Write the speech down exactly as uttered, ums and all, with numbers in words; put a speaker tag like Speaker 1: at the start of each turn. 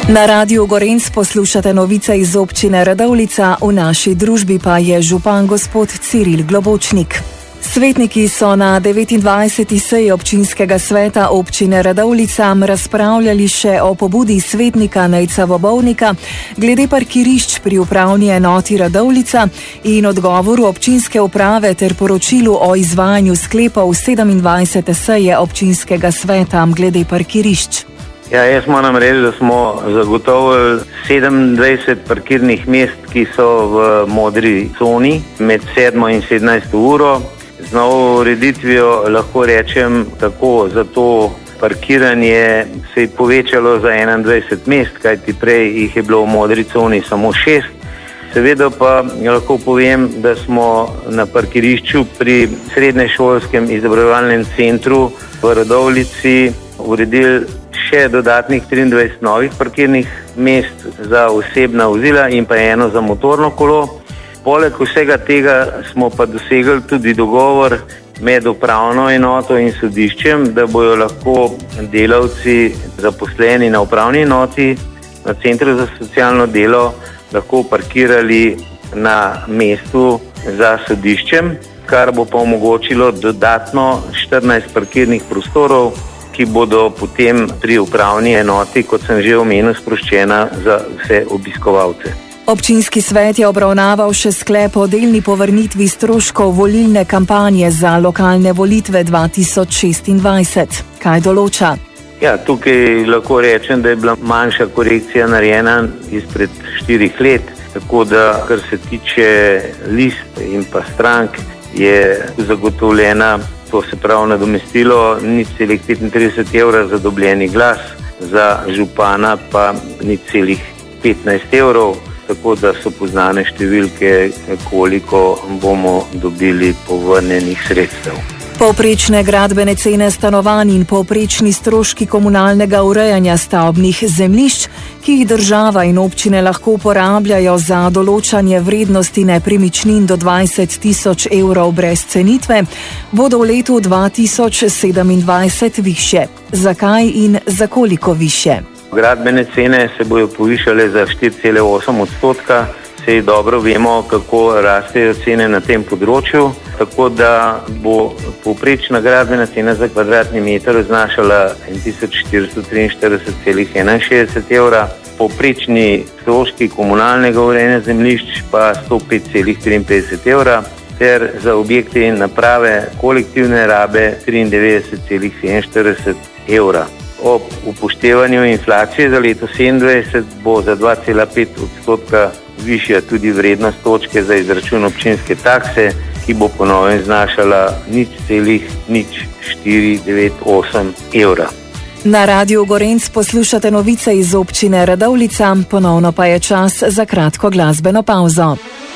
Speaker 1: Na Radiu Gorenc poslušate novice iz občine Radovljica, v naši družbi pa je župan gospod Ciril Globočnik. Svetniki so na devetindvajseti seji občinskega sveta občine Radovljica razpravljali še o pobudi svetnika Nejca Bobovnika glede parkirišč pri upravni enoti Radovljica in odgovoru občinske uprave ter poročilu o izvajanju sklepov sedemindvajsete seje občinskega sveta glede parkirišč.
Speaker 2: Ja, jaz moram reči, da smo zagotovili sedemindvajset parkirnih mest, ki so v modri coni med sedmo in sedemnajsto uro. Z novo ureditvijo lahko rečem tako, za to parkiranje se je povečalo za enaindvajset mest, kajti prej jih je bilo v modri coni samo šest. Seveda pa lahko povem, da smo na parkirišču pri srednješolskem izobraževalnem centru v Radovljici uredili še dodatnih triindvajset novih parkirnih mest za osebna vozila in pa eno za motorno kolo. Poleg vsega tega smo pa dosegli tudi dogovor med upravno enoto in sodiščem, da bojo lahko delavci zaposleni na upravni enoti na Centru za socialno delo lahko parkirali na mestu za sodiščem, kar bo pa omogočilo dodatno štirinajst parkirnih prostorov, ki bodo potem pri upravni enoti, kot sem že omenil, sproščena za vse obiskovalce.
Speaker 1: Občinski svet je obravnaval še sklep o delni povrnitvi stroškov volilne kampanje za lokalne volitve dva tisoč šestindvajset. Kaj določa?
Speaker 2: Ja, tukaj lahko rečem, da je bila manjša korekcija narejena izpred štirih let, tako da, kar se tiče list in pa strank, je zagotovljena, to se pravi nadomestilo, nič celih petintrideset evra za dobljeni glas, za župana pa nič celih petnajst evrov, tako da so poznane številke, koliko bomo dobili povrnjenih sredstev.
Speaker 1: Povprečne gradbene cene stanovanj in povprečni stroški komunalnega urejanja stavbnih zemljišč, ki jih država in občine lahko uporabljajo za določanje vrednosti nepremičnin do dvajset tisoč evrov brez cenitve, bodo v letu dva tisoč sedemindvajset višje. Zakaj in za koliko višje?
Speaker 2: Gradbene cene se bojo povišale za štiri cele osem odstotka. Sej dobro vemo, kako rastejo cene na tem področju, tako da bo povprečna gradbena cena za kvadratni meter znašala en tisoč štiristo triinštirideset celih enainšestdeset evra, povprečni stroški komunalnega urejanja zemljišč pa sto pet celih triinpetdeset evra, ter za objekte in naprave kolektivne rabe triindevetdeset celih sedeminštirideset evra. Ob upoštevanju inflacije za leto sedemindvajset bo za dva cela pet odstotka višja tudi vrednost točke za izračun občinske takse, ki bo po novem znašala nič celih nič štiri devet osem evra.
Speaker 1: Na Radiu Gorenc poslušate novice iz občine Radovljica, ponovno pa je čas za kratko glasbeno pavzo.